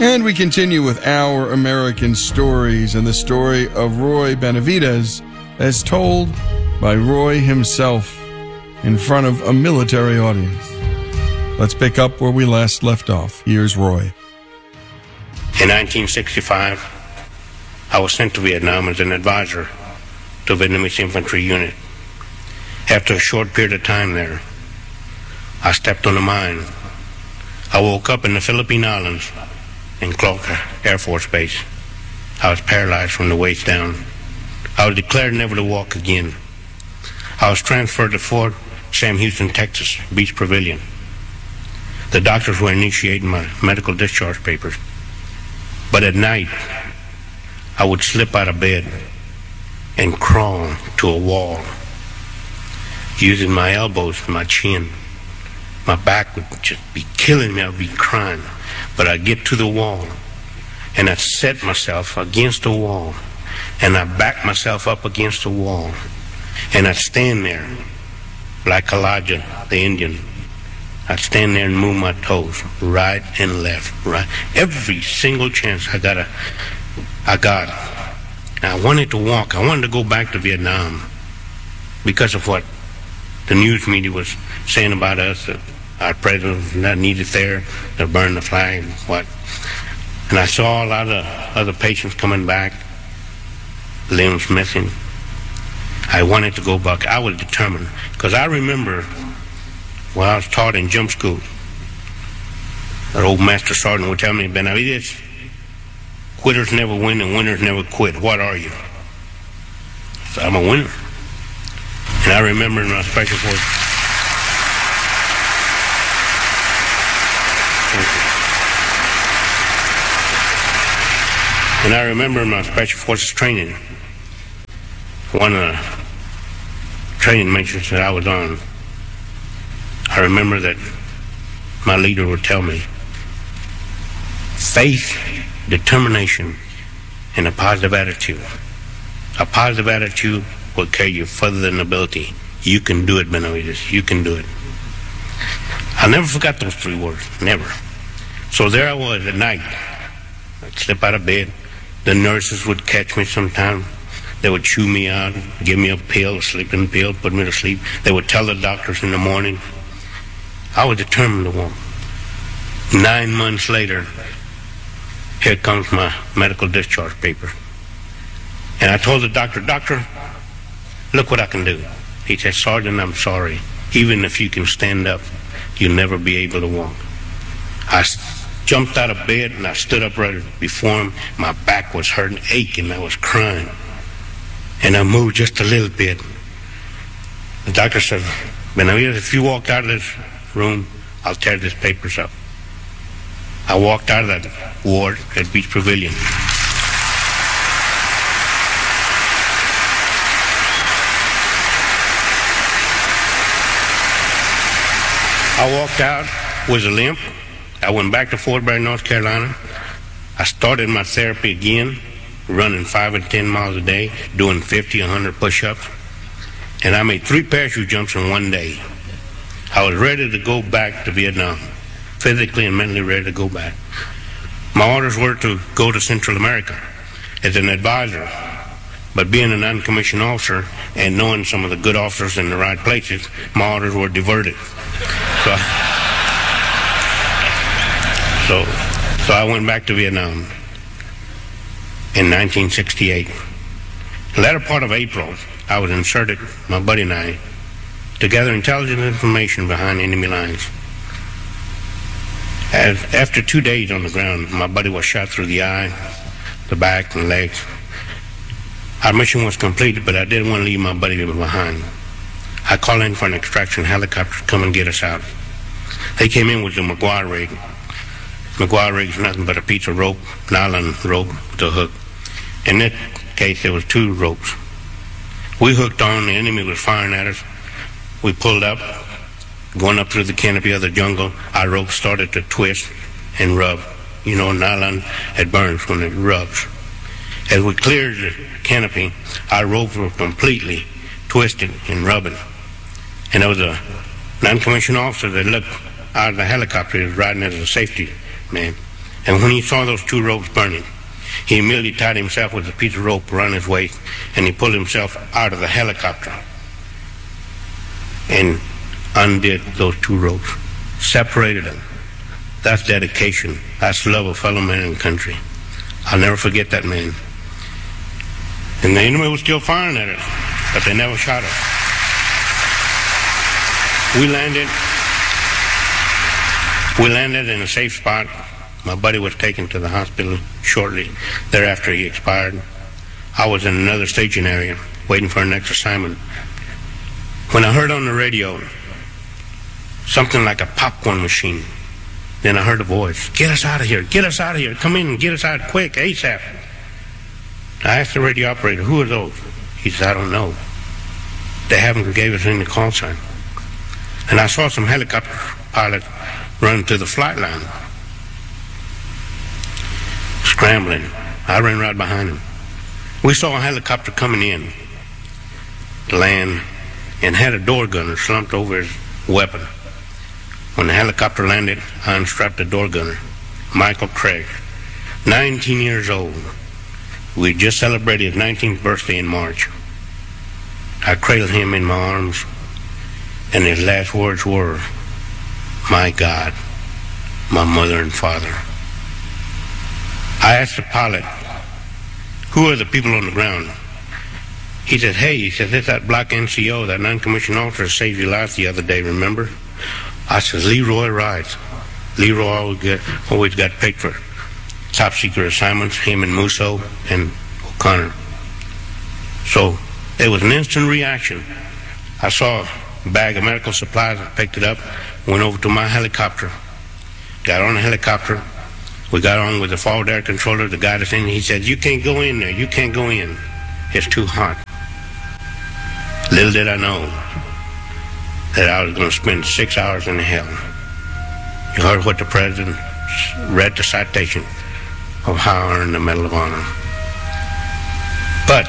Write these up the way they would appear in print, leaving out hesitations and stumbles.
And we continue with Our American Stories and the story of Roy Benavidez as told by Roy himself in front of a military audience. Let's pick up where we last left off. Here's Roy. In 1965, I was sent to Vietnam as an advisor to a Vietnamese infantry unit. After a short period of time there, I stepped on a mine. I woke up in the Philippine Islands in Clark Air Force Base. I was paralyzed from the waist down. I was declared never to walk again. I was transferred to Fort Sam Houston, Texas, Beach Pavilion. The doctors were initiating my medical discharge papers. But at night, I would slip out of bed and crawl to a wall, using my elbows and my chin. My back would just be killing me. I'd be crying. But I'd get to the wall, and I'd set myself against the wall, and I'd back myself up against the wall, and I'd stand there like Elijah the Indian. I'd stand there and move my toes right and left, right. Every single chance I got. And I wanted to walk. I wanted to go back to Vietnam because of what the news media was saying about us. Our president was not needed there. They're burning the flag and what. And I saw a lot of other patients coming back, limbs missing. I wanted to go back. I was determined because I remember when I was taught in jump school, that old master sergeant would tell me, Benavidez, quitters never win and winners never quit. What are you? So I'm a winner. And I remember in my special forces, training, one of the training missions that I was on, I remember that my leader would tell me, faith, determination, and a positive attitude. A positive attitude will carry you further than ability. You can do it, Benavidez. You can do it. I'll never forget those three words. Never. So there I was at night. I'd slip out of bed. The nurses would catch me sometime. They would chew me out, give me a pill, a sleeping pill, put me to sleep. They would tell the doctors in the morning. I was determined to walk. 9 months later, here comes my medical discharge paper. And I told the doctor, Doctor, look what I can do. He said, Sergeant, I'm sorry. Even if you can stand up, you'll never be able to walk. I jumped out of bed and I stood up right before him. My back was hurting, aching. I was crying. And I moved just a little bit. The doctor said, Benavidez, if you walk out of this room, I'll tear these papers up. I walked out of that ward at Beach Pavilion. I walked out with a limp. I went back to Fort Bragg, North Carolina. I started my therapy again, running 5 and 10 miles a day, doing 50, 100 push-ups. And I made 3 parachute jumps in one day. I was ready to go back to Vietnam, physically and mentally ready to go back. My orders were to go to Central America as an advisor. But being a non-commissioned officer and knowing some of the good officers in the right places, my orders were diverted. So I went back to Vietnam in 1968. The latter part of April, I was inserted, my buddy and I, to gather intelligence information behind enemy lines. After 2 days on the ground, my buddy was shot through the eye, the back, and legs. Our mission was completed, but I didn't want to leave my buddy behind. I called in for an extraction helicopter to come and get us out. They came in with the McGuire rig. McGuire rig is nothing but a piece of rope, nylon rope with a hook. In that case, there was 2 ropes. We hooked on, the enemy was firing at us. We pulled up, going up through the canopy of the jungle. Our rope started to twist and rub. You know, nylon, it burns when it rubs. As we cleared the canopy, our ropes were completely twisted and rubbing. And there was a non-commissioned officer that looked out of the helicopter. He was riding as a safety man. And when he saw those two ropes burning, he immediately tied himself with a piece of rope around his waist, and he pulled himself out of the helicopter and undid those two ropes, separated them. That's dedication. That's love of fellow man and country. I'll never forget that man. And the enemy was still firing at us, but they never shot us. We landed in a safe spot. My buddy was taken to the hospital shortly thereafter he expired. I was in another staging area waiting for our next assignment when I heard on the radio something like a popcorn machine. Then I heard a voice, "Get us out of here, get us out of here, come in and get us out quick, ASAP." I asked the radio operator, "Who are those?" He said, "I don't know. They haven't gave us any call sign." And I saw some helicopter pilots run to the flight line, scrambling. I ran right behind him. We saw a helicopter coming in to land and had a door gunner slumped over his weapon. When the helicopter landed, I unstrapped the door gunner, Michael Craig, 19 years old. We just celebrated his 19th birthday in March. I cradled him in my arms, and his last words were, "My God, my mother and father." I asked the pilot, "Who are the people on the ground?" He said, "Hey," he said, "it's that black NCO, that non-commissioned officer saved your life the other day, remember?" I said, "Leroy Rice." Leroy always got picked for top secret assignments, him and Musso and O'Connor. So it was an instant reaction. I saw a bag of medical supplies, I picked it up, went over to my helicopter, got on the helicopter. We got on with the forward air controller, the guy that's in. He said, "You can't go in there, you can't go in. It's too hot." Little did I know that I was going to spend 6 hours in hell. You heard what the president read, the citation of how I earned the Medal of Honor. But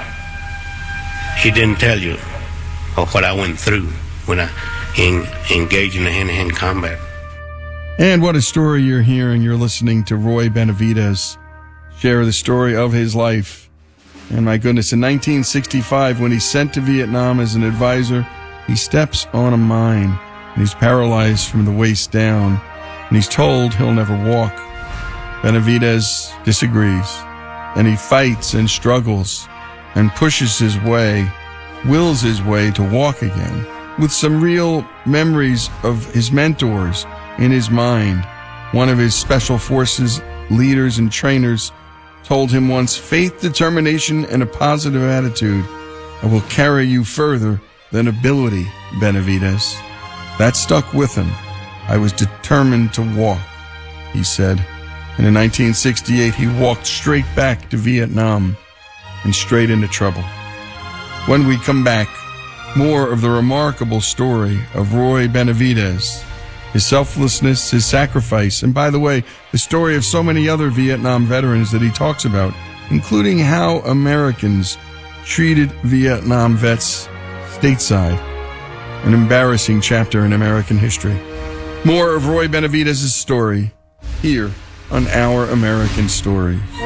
he didn't tell you of what I went through when I engaged in the hand-to-hand combat. And what a story you're hearing. You're listening to Roy Benavidez share the story of his life. And my goodness, in 1965, when he's sent to Vietnam as an advisor, he steps on a mine, and he's paralyzed from the waist down, and he's told he'll never walk. Benavidez disagrees, and he fights and struggles and pushes his way, wills his way to walk again, with some real memories of his mentors in his mind. One of his special forces leaders and trainers told him once, "Faith, determination, and a positive attitude will carry you further than ability, Benavidez." That stuck with him. "I was determined to walk," he said. And in 1968, he walked straight back to Vietnam and straight into trouble. When we come back, more of the remarkable story of Roy Benavidez, his selflessness, his sacrifice, and by the way, the story of so many other Vietnam veterans that he talks about, including how Americans treated Vietnam vets stateside. An embarrassing chapter in American history. More of Roy Benavidez's story here on Our American Stories.